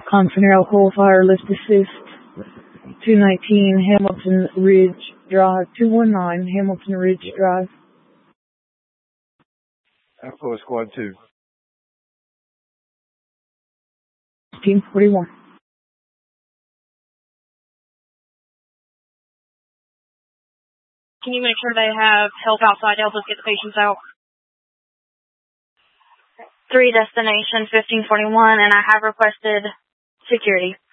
Continental Coal Fire Lift Assist. 219 Hamilton Ridge Drive. 219 Hamilton Ridge Drive. Alpha Squad 2. Team 41. Can you make sure they have help outside to help us get the patients out? 3 destination 1541, and I have requested security.